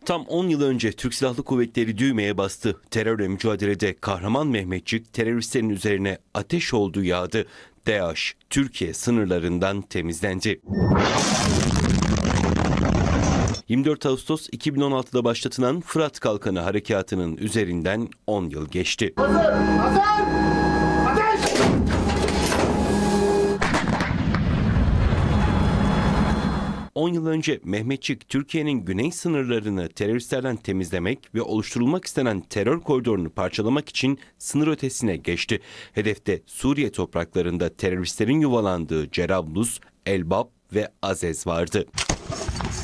Tam 10 yıl önce Türk Silahlı Kuvvetleri düğmeye bastı. Terörle mücadelede kahraman Mehmetçik teröristlerin üzerine ateş oldu yağdı. DAEŞ Türkiye sınırlarından temizlendi. 24 Ağustos 2016'da başlatılan Fırat Kalkanı Harekatı'nın üzerinden 10 yıl geçti. Hazır! Ateş! 10 yıl önce Mehmetçik, Türkiye'nin güney sınırlarını teröristlerden temizlemek ve oluşturulmak istenen terör koridorunu parçalamak için sınır ötesine geçti. Hedefte Suriye topraklarında teröristlerin yuvalandığı Cerablus, Elbap ve Azez vardı.